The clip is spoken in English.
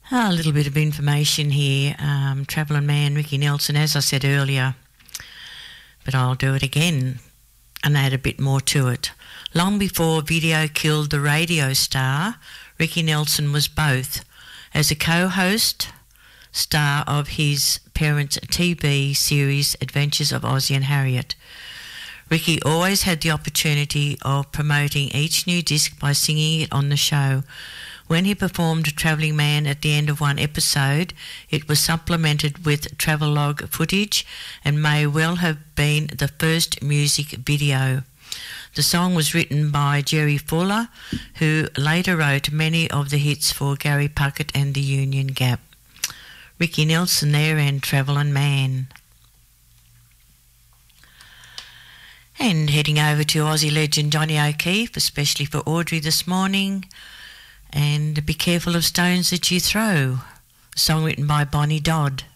A little bit of information here. Travelling man Ricky Nelson, as I said earlier, but I'll do it again and add a bit more to it. Long before video killed the radio star, Ricky Nelson was both. As a co-host, star of his parents' TV series Adventures of Ozzie and Harriet, Ricky always had the opportunity of promoting each new disc by singing it on the show. When he performed Travelling Man at the end of one episode, it was supplemented with travelogue footage and may well have been the first music video. The song was written by Jerry Fuller, who later wrote many of the hits for Gary Puckett and the Union Gap. Ricky Nelson there and Travelling Man. And heading over to Aussie legend Johnny O'Keefe, especially for Audrey this morning. And be careful of stones that you throw. A song written by Bonnie Dodd.